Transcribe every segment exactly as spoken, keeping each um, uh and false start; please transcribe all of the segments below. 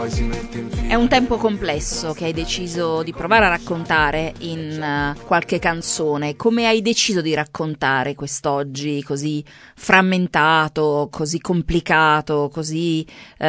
È un tempo complesso che hai deciso di provare a raccontare in uh, qualche canzone. Come hai deciso di raccontare quest'oggi così frammentato, così complicato, così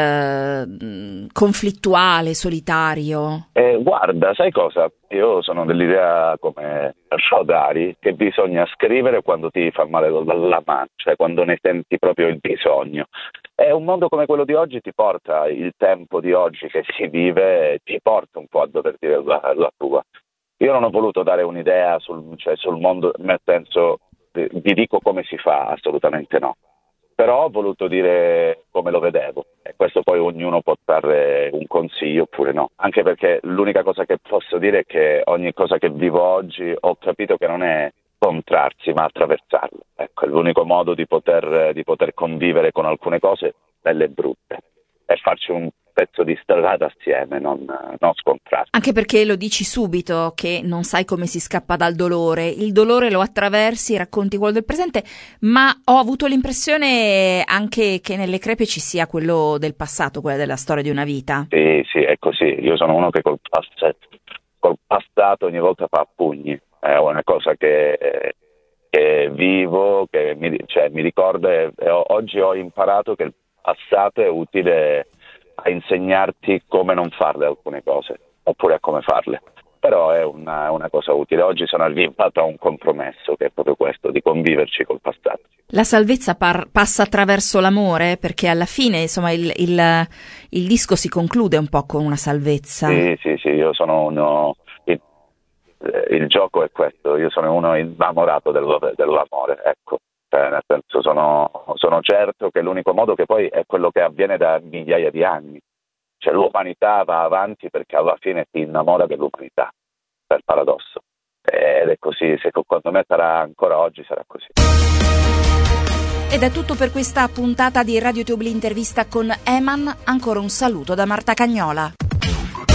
uh, conflittuale, solitario? Eh, guarda, sai cosa? Io sono dell'idea, come Rodari, che bisogna scrivere quando ti fa male la mano, cioè quando ne senti proprio il bisogno. E un mondo come quello di oggi ti porta, il tempo di oggi che si vive, ti porta un po' a dover dire la, la tua. Io non ho voluto dare un'idea sul, cioè sul mondo, nel senso, vi dico come si fa, assolutamente no. Però ho voluto dire come lo vedevo, e questo poi ognuno può dare un consiglio oppure no, anche perché l'unica cosa che posso dire è che ogni cosa che vivo oggi ho capito che non è scontrarsi ma attraversarlo. Ecco, è l'unico modo di poter, di poter convivere con alcune cose belle e brutte e farci un pezzo di strada assieme, non, non scontrarsi. Anche perché lo dici subito che non sai come si scappa dal dolore, il dolore lo attraversi, racconti quello del presente, ma ho avuto l'impressione anche che nelle crepe ci sia quello del passato, quella della storia di una vita. Sì, sì, è così. Io sono uno che col passato, col passato ogni volta fa a pugni, è una cosa che, che vivo, che mi, cioè, mi ricordo e, e oggi ho imparato che il passato è utile a insegnarti come non farle alcune cose, oppure a come farle. Però è una, una cosa utile. Oggi sono arrivato a un compromesso, che è proprio questo, di conviverci col passato. La salvezza par- passa attraverso l'amore, perché alla fine, insomma, il, il, il disco si conclude un po' con una salvezza. Sì, sì, sì, io sono uno... Il, il gioco è questo, io sono uno innamorato dello, dell'amore, ecco. Cioè, nel senso, sono, sono certo che l'unico modo, che poi è quello che avviene da migliaia di anni, cioè l'umanità va avanti perché alla fine si innamora dell'umanità, per paradosso, ed è così, secondo me sarà ancora oggi, sarà così. Ed è tutto per questa puntata di Radio Tubli Intervista con Eman, ancora un saluto da Marta Cagnola.